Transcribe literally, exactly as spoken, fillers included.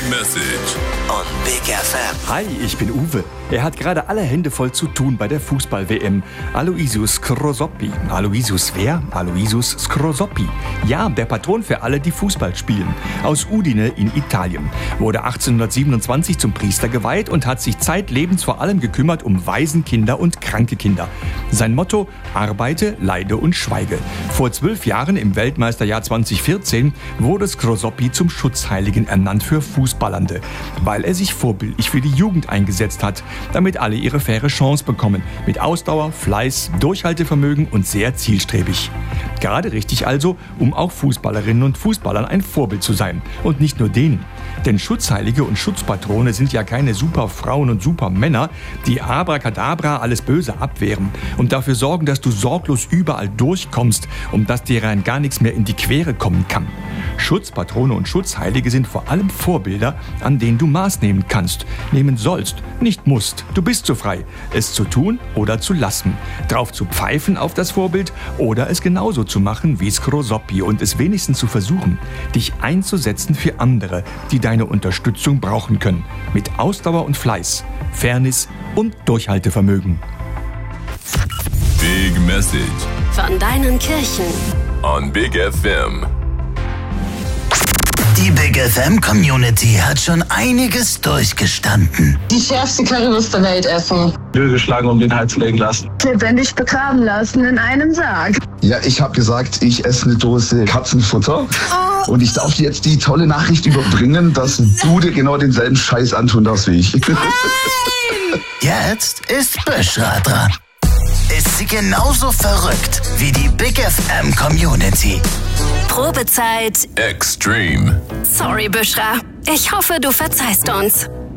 Message on Big F M. Hi, ich bin Uwe. Er hat gerade alle Hände voll zu tun bei der Fußball-W M. Aloysius Scrosoppi. Aloysius wer? Aloysius Scrosoppi. Ja, der Patron für alle, die Fußball spielen. Aus Udine in Italien. Wurde achtzehnhundertsiebenundzwanzig zum Priester geweiht und hat sich zeitlebens vor allem gekümmert um Waisenkinder und kranke Kinder. Sein Motto: Arbeite, leide und schweige. Vor zwölf Jahren, im Weltmeisterjahr zweitausendvierzehn, wurde Scrosoppi zum Schutzheiligen ernannt für Fußballernde, weil er sich vorbildlich für die Jugend eingesetzt hat, damit alle ihre faire Chance bekommen. Mit Ausdauer, Fleiß, Durchhaltevermögen und sehr zielstrebig. Gerade richtig also, um auch Fußballerinnen und Fußballern ein Vorbild zu sein. Und nicht nur denen. Denn Schutzheilige und Schutzpatrone sind ja keine Superfrauen und Supermänner, die abracadabra alles Böse abwehren und dafür sorgen, dass du sorglos überall durchkommst und dass dir rein gar nichts mehr in die Quere kommen kann. Schutzpatrone und Schutzheilige sind vor allem Vorbilder, an denen du Maß nehmen kannst, nehmen sollst, nicht musst. Du bist so frei, es zu tun oder zu lassen, drauf zu pfeifen auf das Vorbild oder es genauso zu machen wie Scrosoppi und es wenigstens zu versuchen, dich einzusetzen für andere, die deine Unterstützung brauchen können, mit Ausdauer und Fleiß, Fairness und Durchhaltevermögen. Big Message von deinen Kirchen on Big F M. Die Big F M Community hat schon einiges durchgestanden. Die schärfste Currywurst der Welt essen. Geschlagen um den Hals legen lassen. Lebendig begraben lassen in einem Sarg. Ja, ich habe gesagt, ich esse eine Dose Katzenfutter. Oh. Und ich darf dir jetzt die tolle Nachricht überbringen, dass du dir genau denselben Scheiß antun darfst wie ich. Jetzt ist Büschra dran. Ist sie genauso verrückt wie die Big F M Community? Probezeit Extreme. Sorry, Büschra. Ich hoffe, du verzeihst uns.